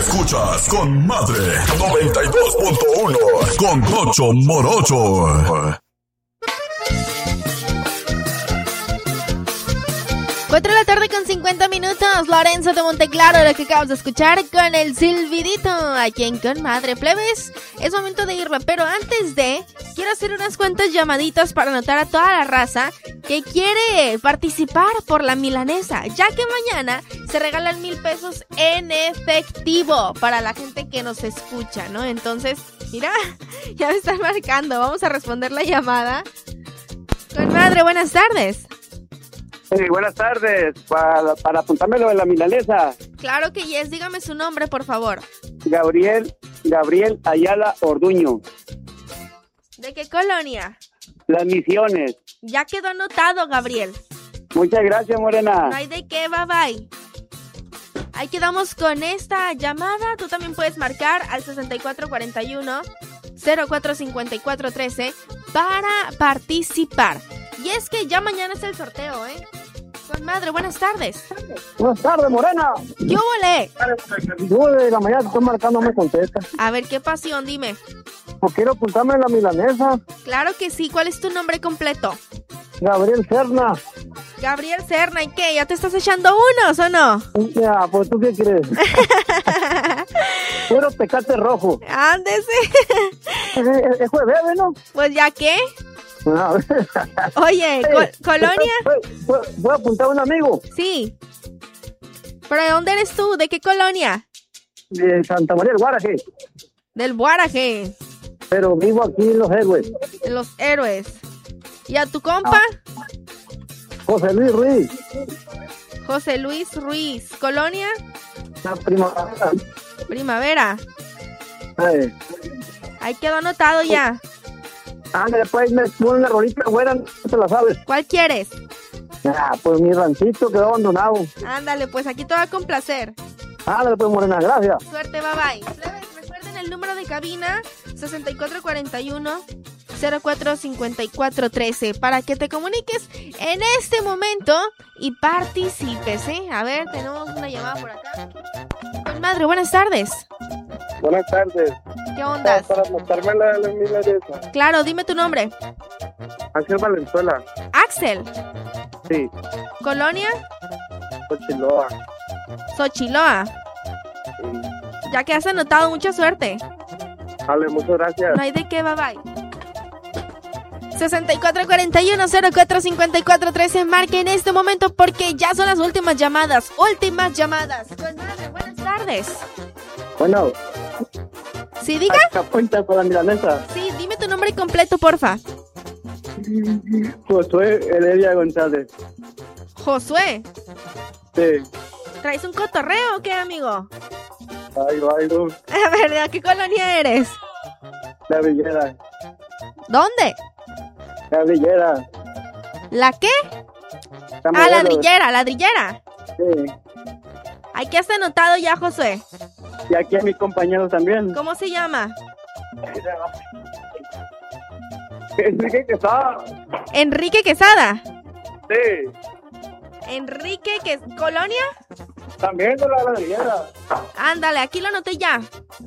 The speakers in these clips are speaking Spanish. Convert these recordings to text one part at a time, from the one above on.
Escuchas con Madre 92.1 con Tocho Morocho. 4 de la tarde con 50 minutos. Lorenzo de Monteclaro, lo que acabas de escuchar con el silbidito aquí en Con Madre. Plebes, es momento de irme, pero antes de, quiero hacer unas cuantas llamaditas para anotar a toda la raza que quiere participar por la milanesa, ya que mañana se regalan 1,000 pesos en efectivo para la gente que nos escucha, ¿no? Entonces, mira, ya me están marcando. Vamos a responder la llamada. Con Madre, buenas tardes. Buenas tardes, para apuntármelo de la milanesa. Claro que yes, dígame su nombre, por favor. Gabriel Ayala Orduño. ¿De qué colonia? Las Misiones. Ya quedó anotado, Gabriel. Muchas gracias, Morena. No hay de qué, bye bye. Ahí quedamos con esta llamada. Tú también puedes marcar al 6441-045413 para participar. Y es que ya mañana es el sorteo, ¿eh? Con Madre, buenas tardes. Buenas tardes, Morena. ¿Qué volé? Yo de la mañana te estoy marcando, no me contesta. A ver, ¿qué pasión? Dime. Pues quiero apuntarme en la milanesa. Claro que sí. ¿Cuál es tu nombre completo? Gabriel Serna. Gabriel Serna, ¿y qué? ¿Ya te estás echando unos o no? Ya, pues ¿tú qué crees? Puro Tecate rojo. Ándese. ¿Es jueves, no? Pues ya qué. Oye, ¿colonia? ¿Voy a apuntar a un amigo? Sí. ¿Pero de dónde eres tú? ¿De qué colonia? De Santa María del Guaraje. Del Guaraje. Pero vivo aquí en Los Héroes. En Los Héroes. ¿Y a tu compa? José Luis Ruiz. José Luis Ruiz. ¿Colonia? La Primavera. Primavera. Ahí quedó anotado ya. Después me pone una rolita buena, no te la sabes. ¿Cuál quieres? Pues mi rancito quedó abandonado. Ándale, pues aquí te va a complacer. Ándale, pues, Morena, gracias. Suerte, bye bye. Recuerden el número de cabina 6441-045413 para que te comuniques en este momento y participes, ¿eh? A ver, tenemos una llamada por acá. Con Madre, buenas tardes. Buenas tardes. ¿Qué onda? Para montarme la milanesa. Claro, dime tu nombre. Ángel Valenzuela. Axel. Sí. ¿Colonia? Xochiloa. Xochiloa. Sí. Ya que has anotado, mucha suerte. Vale, muchas gracias. No hay de qué, bye bye. 6441-045413, marque en este momento porque ya son las últimas llamadas. Últimas llamadas. Con Madre, buenas tardes. Bueno. ¿Sí, diga? Apunta para la milanesa. Sí, dime tu nombre completo, porfa. Josué Heredia González. Josué. Sí. ¿Traes un cotorreo o qué, amigo? Ay, no. A ver, ¿de qué colonia eres? La Villera. ¿Dónde? La Villera. ¿La qué? Ladrillera. Sí. Hay que estar anotado ya, Josué. Y aquí a mi compañero también. ¿Cómo se llama? Enrique Quesada. Enrique Quesada. Sí. ¿Colonia? También de la ladrillera. Ándale, aquí lo anoté ya.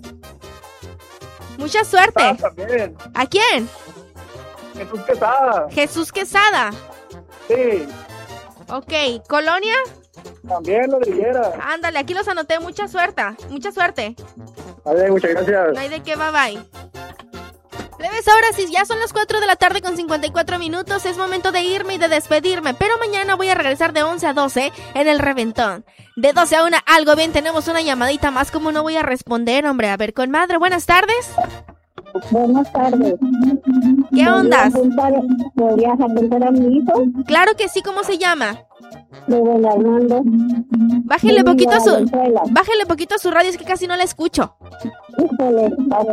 Mucha suerte. También. ¿A quién? Jesús Quesada. Jesús Quesada. Sí. Ok, ¿colonia? También ladrillera. Ándale, aquí los anoté. Mucha suerte. Vale, muchas gracias. No hay de qué, bye bye. Plebes, ahora sí, ya son las 4 de la tarde con 54 minutos. Es momento de irme y de despedirme. Pero mañana voy a regresar de 11 a 12 en el Reventón. De 12 a 1, algo bien, tenemos una llamadita más. ¿Cómo no voy a responder, hombre? A ver, con Madre, buenas tardes. Buenas tardes. ¿Qué ondas? ¿Podrías apuntar a mi hijo? Claro que sí, ¿cómo se llama? Rubén Armando. Bájele poquito a su radio, es que casi no la escucho. Híjole.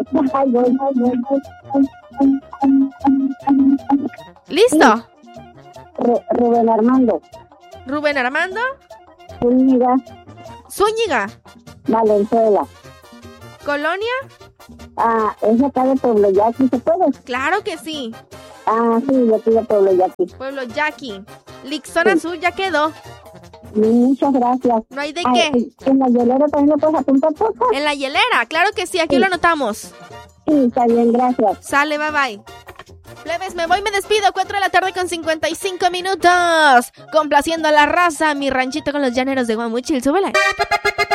¿Listo? Rubén Armando. ¿Rubén Armando? Zúñiga. Valenzuela. ¿Colonia? Es acá de Pueblo Yaqui, ¿se puede? Claro que sí. Sí, yo estoy de Pueblo Yaqui. Pueblo Yaqui. Lixona Azul ya quedó. Muchas gracias. No hay de Ay, qué. ¿En la hielera también le puedes apuntar cosas? En la hielera, claro que sí, aquí Sí. lo anotamos. Sí, está bien, gracias. Sale, bye bye. Plebes, me voy, me despido. 4:55 PM. Complaciendo a la raza, mi ranchito con los llaneros de Guamuchil. Súbele.